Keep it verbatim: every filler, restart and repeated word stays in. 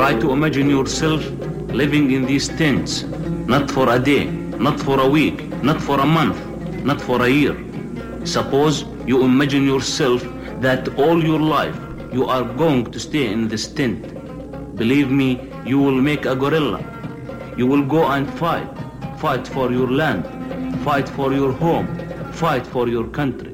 Try to imagine yourself living in these tents, not for a day, not for a week, not for a month, not for a year. Suppose you imagine yourself that all your life you are going to stay in this tent. Believe me, you will make a gorilla. You will go and fight. Fight for your land. Fight for your home. Fight for your country.